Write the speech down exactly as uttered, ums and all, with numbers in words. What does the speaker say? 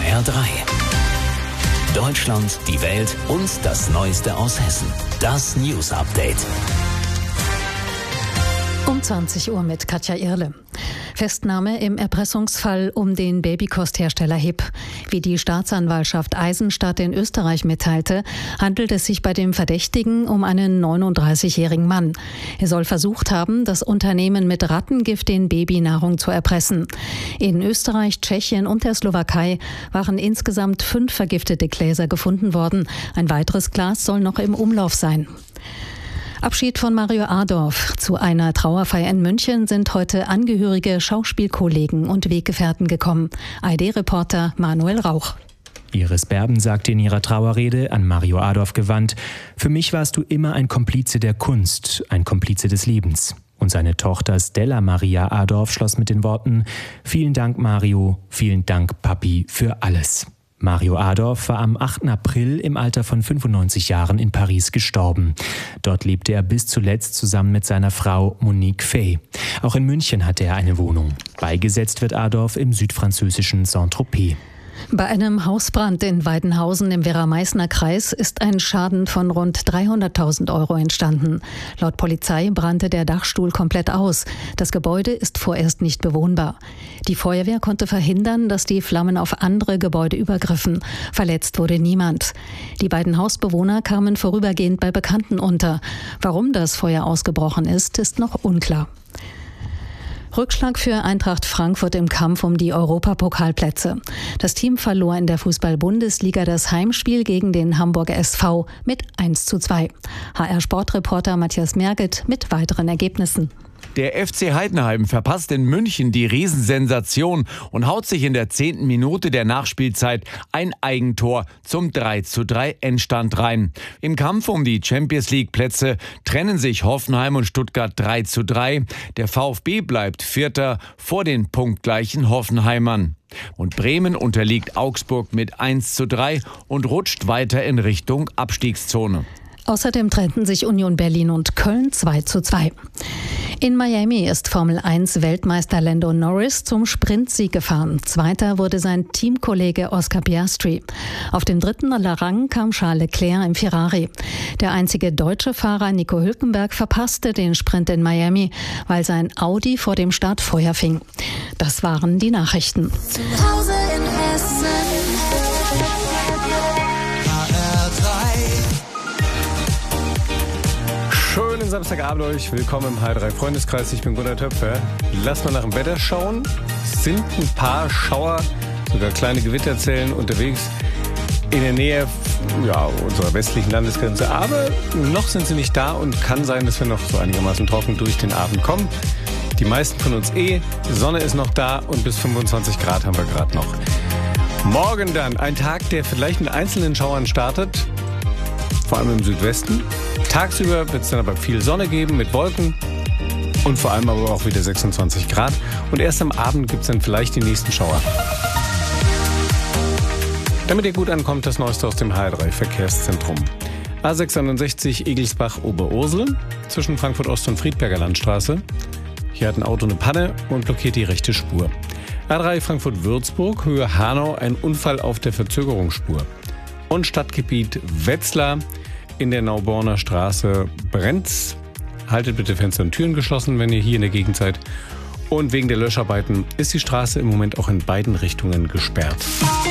H R drei. Deutschland, die Welt und das Neueste aus Hessen. Das News Update. Um zwanzig Uhr mit Katja Irle. Festnahme im Erpressungsfall um den Babykosthersteller Hipp. Wie die Staatsanwaltschaft Eisenstadt in Österreich mitteilte, handelt es sich bei dem Verdächtigen um einen neununddreißigjährigen Mann. Er soll versucht haben, das Unternehmen mit Rattengift in Babynahrung zu erpressen. In Österreich, Tschechien und der Slowakei waren insgesamt fünf vergiftete Gläser gefunden worden. Ein weiteres Glas soll noch im Umlauf sein. Abschied von Mario Adorf. Zu einer Trauerfeier in München sind heute Angehörige, Schauspielkollegen und Weggefährten gekommen. A R D-Reporter Manuel Rauch. Iris Berben sagte in ihrer Trauerrede, an Mario Adorf gewandt: Für mich warst du immer ein Komplize der Kunst, ein Komplize des Lebens. Und seine Tochter Stella Maria Adorf schloss mit den Worten: Vielen Dank, Mario, vielen Dank, Papi, für alles. Mario Adorf war am achten April im Alter von fünfundneunzig Jahren in Paris gestorben. Dort lebte er bis zuletzt zusammen mit seiner Frau Monique Fay. Auch in München hatte er eine Wohnung. Beigesetzt wird Adorf im südfranzösischen Saint-Tropez. Bei einem Hausbrand in Weidenhausen im Werra-Meißner Kreis ist ein Schaden von rund dreihunderttausend Euro entstanden. Laut Polizei brannte der Dachstuhl komplett aus. Das Gebäude ist vorerst nicht bewohnbar. Die Feuerwehr konnte verhindern, dass die Flammen auf andere Gebäude übergriffen. Verletzt wurde niemand. Die beiden Hausbewohner kamen vorübergehend bei Bekannten unter. Warum das Feuer ausgebrochen ist, ist noch unklar. Rückschlag für Eintracht Frankfurt im Kampf um die Europapokalplätze. Das Team verlor in der Fußball-Bundesliga das Heimspiel gegen den Hamburger S V mit eins zu zwei. H R-Sportreporter Matthias Merget mit weiteren Ergebnissen. Der F C Heidenheim verpasst in München die Riesensensation und haut sich in der zehnten Minute der Nachspielzeit ein Eigentor zum drei zu drei Endstand rein. Im Kampf um die Champions-League-Plätze trennen sich Hoffenheim und Stuttgart drei zu drei. Der VfB bleibt Vierter vor den punktgleichen Hoffenheimern. Und Bremen unterliegt Augsburg mit eins zu drei und rutscht weiter in Richtung Abstiegszone. Außerdem trennten sich Union Berlin und Köln zwei zu zwei. In Miami ist Formel eins Weltmeister Lando Norris zum Sprintsieg gefahren. Zweiter wurde sein Teamkollege Oscar Piastri. Auf dem dritten Rang kam Charles Leclerc im Ferrari. Der einzige deutsche Fahrer Nico Hülkenberg verpasste den Sprint in Miami, weil sein Audi vor dem Start Feuer fing. Das waren die Nachrichten. Zu Hause in Hessen. H R drei. Schönen Samstagabend euch. Willkommen im H R drei Freundeskreis. Ich bin Gunnar Töpfer. Lass mal nach dem Wetter schauen. Es sind ein paar Schauer, sogar kleine Gewitterzellen unterwegs in der Nähe ja, unserer westlichen Landesgrenze. Aber noch sind sie nicht da und kann sein, dass wir noch so einigermaßen trocken durch den Abend kommen. Die meisten von uns eh. Die Sonne ist noch da und bis fünfundzwanzig Grad haben wir gerade noch. Morgen dann ein Tag, der vielleicht mit einzelnen Schauern startet. Vor allem im Südwesten. Tagsüber wird es dann aber viel Sonne geben mit Wolken und vor allem aber auch wieder sechsundzwanzig Grad. Und erst am Abend gibt es dann vielleicht die nächsten Schauer. Damit ihr gut ankommt, das Neueste aus dem H R drei Verkehrszentrum. A sechsundneunzig Egelsbach-Oberursel zwischen Frankfurt Ost und Friedberger Landstraße. Hier hat ein Auto eine Panne und blockiert die rechte Spur. A drei Frankfurt-Würzburg, Höhe Hanau, ein Unfall auf der Verzögerungsspur. Und Stadtgebiet Wetzlar. In der Nauborner Straße brennt's. Haltet bitte Fenster und Türen geschlossen, wenn ihr hier in der Gegend seid. Und wegen der Löscharbeiten ist die Straße im Moment auch in beiden Richtungen gesperrt.